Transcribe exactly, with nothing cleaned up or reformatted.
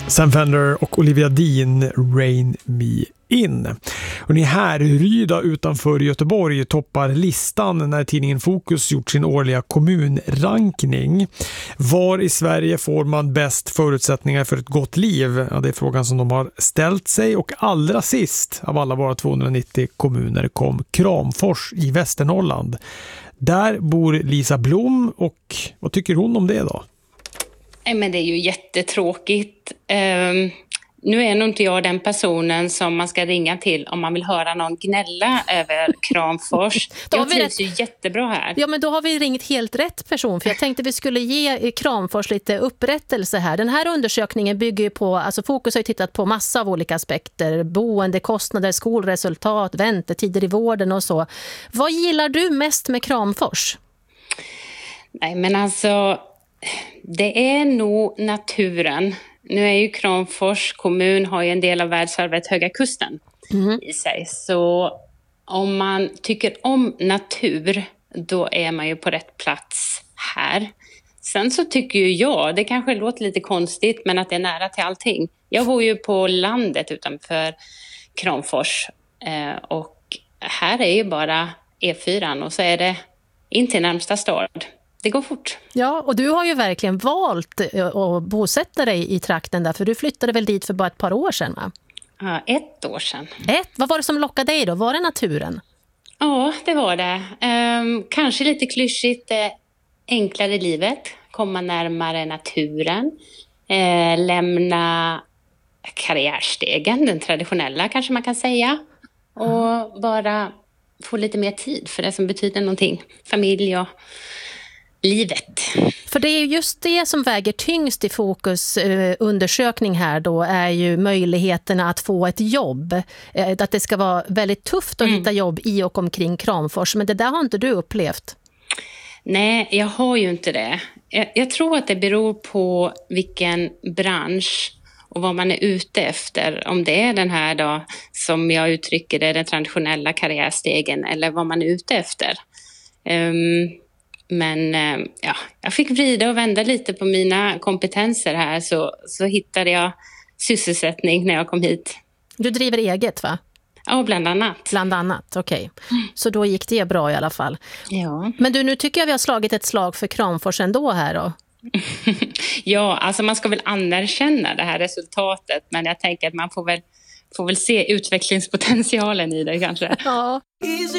Sam Fender och Olivia Dean, Rain Me In. Och ni här, Ryda utanför Göteborg toppar listan när tidningen Fokus gjort sin årliga kommunrankning. Var i Sverige får man bäst förutsättningar för ett gott liv? Ja, det är frågan som de har ställt sig, och allra sist av alla våra tvåhundranittio kommuner kom Kramfors i Västernorrland. Där bor Lisa Blom, och vad tycker hon om det då? Nej, men det är ju jättetråkigt. Um, nu är nog inte jag den personen som man ska ringa till om man vill höra någon gnälla över Kramfors. Jag trivs rätt... ju jättebra här. Ja, men då har vi ringt helt rätt person, för jag tänkte vi skulle ge Kramfors lite upprättelse här. Den här undersökningen bygger ju på, alltså Fokus har ju tittat på massa av olika aspekter. Boendekostnader, skolresultat, väntetider i vården och så. Vad gillar du mest med Kramfors? Nej, men alltså... Det är nog naturen. Nu är ju Kramfors kommun har ju en del av världsarvet Höga kusten mm. i sig. Så om man tycker om natur, då är man ju på rätt plats här. Sen så tycker ju jag, det kanske låter lite konstigt, men att det är nära till allting. Jag bor ju på landet utanför Kramfors och här är ju bara E fyra och så är det in till närmsta stad. Det går fort. Ja, och du har ju verkligen valt att bosätta dig i trakten där, för du flyttade väl dit för bara ett par år sedan, va? Ja, ett år sedan. Ett? Vad var det som lockade dig då? Var det naturen? Ja, det var det. Ehm, kanske lite klyschigt, eh, enklare livet. Komma närmare naturen. Eh, lämna karriärstegen, den traditionella kanske man kan säga. Och bara få lite mer tid för det som betyder någonting. Familj och... livet. För det är just det som väger tyngst i Fokus eh, undersökning här då, är ju möjligheterna att få ett jobb. Eh, att det ska vara väldigt tufft att mm. hitta jobb i och omkring Kramfors, men det där har inte du upplevt. Nej, jag har ju inte det. Jag, jag tror att det beror på vilken bransch och vad man är ute efter. Om det är den här då, som jag uttrycker det, den traditionella karriärstegen, eller vad man är ute efter. Um, Men ja, jag fick vrida och vända lite på mina kompetenser här, så, så hittade jag sysselsättning när jag kom hit. Du driver eget, va? Ja, bland annat. Bland annat, okej. Okay. Mm. Så då gick det bra i alla fall. Ja. Men du, nu tycker jag vi har slagit ett slag för Kramfors ändå här då. Ja, alltså man ska väl anerkänna det här resultatet, men jag tänker att man får väl, får väl se utvecklingspotentialen i det kanske. Ja.